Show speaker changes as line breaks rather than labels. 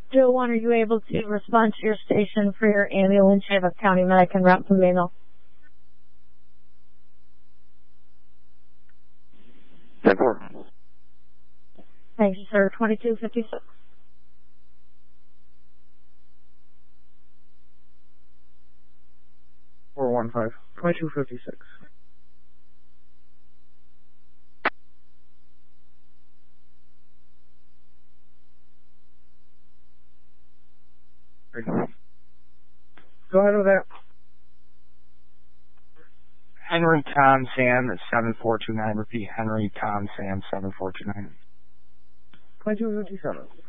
Joe 1, are you able to respond to your station for your ambulance? You have a county medic en route from Maynell.
10-4.
Thank you, sir. 2256.
415. 2256. Go ahead with that.
Henry Tom Sam 7429. Repeat, Henry Tom Sam 7429.
2257.